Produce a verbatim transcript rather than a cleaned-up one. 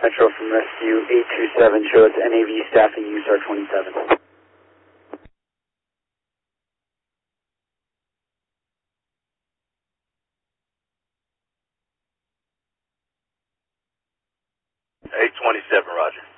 Metro from Rescue eight two seven, show us N A V staffing U S A R twenty-seven. eight twenty-seven, roger.